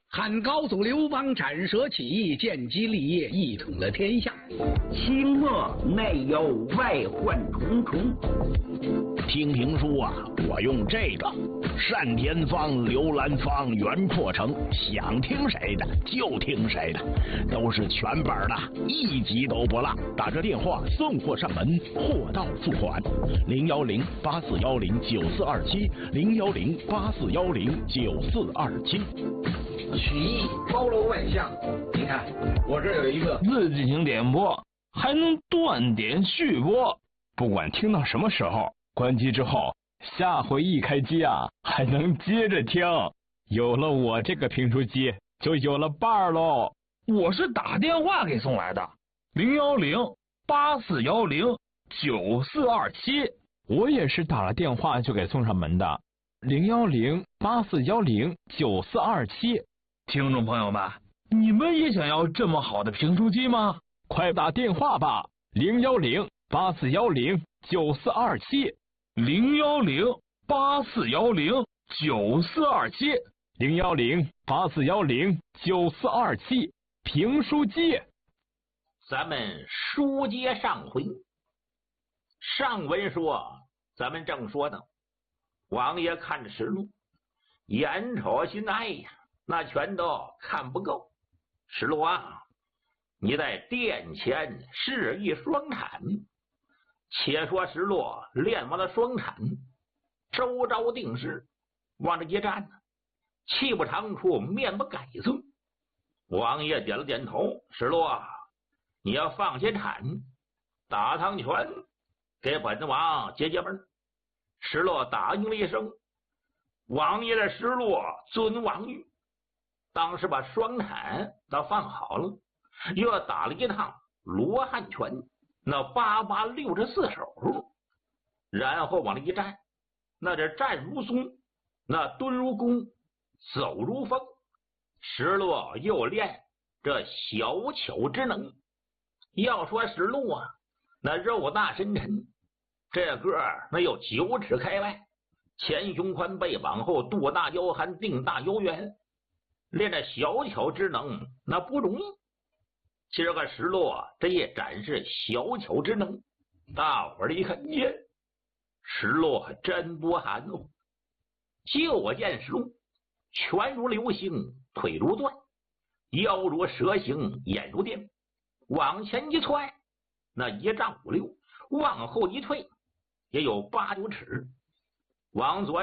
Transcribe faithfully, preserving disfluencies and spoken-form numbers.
汉高祖刘邦斩蛇起义，建基立业，一统了天下。 清末内有外患重重。 听评书啊，我用这个单田芳、刘兰芳、袁阔成，想听谁的就听谁的，都是全本的，一集都不落。打这电话送货上门，货到付款。零幺零八四幺零九四二七，零幺零八四幺零九四二七。 曲艺包罗万象，你看我这有一个自进行点播，还能断点续播，不管听到什么时候，关机之后，下回一开机啊，还能接着听。有了我这个评书机，就有了伴儿喽。 我是打电话给送来的，零幺零八四幺零九四二七。 我也是打了电话就给送上门的，零幺零八四幺零九四二七。 听众朋友们，你们也想要这么好的评书机吗？ 快打电话吧，零幺零八四幺零九四二七， 零幺零八四幺零九四二七， 零幺零八四幺零九四二七，评书机。 咱们书接上回，上文说，咱们正说到，王爷看着实录，眼瞅心爱呀，那全都看不够。石路啊，你在殿前示意双铲。且说石路练完了双铲，周朝定时，往这一站呢，气不长出，面不改色。王爷点了点头，石路啊，你要放下铲，打堂拳，给本王接接门。石路答应了一声。王爷的石路尊王玉，当时把双铲都放好了，又打了一趟罗汉拳，那八八六十四手，然后往那一站，那这站如松，那蹲如弓，走如风。石路又练这小巧之能。要说石路啊，那肉大身沉，这个那有九尺开外，前胸宽，背往后，肚大腰含，腚大腰圆，练这小巧之能那不容易。今儿个石路这一展示小巧之能，大伙儿一看，耶，石路还真不寒哦。就见石路拳如流星，腿如钻，腰如蛇形，眼如电，往前一窜，那一丈五六，往后一退，也有八九尺，往左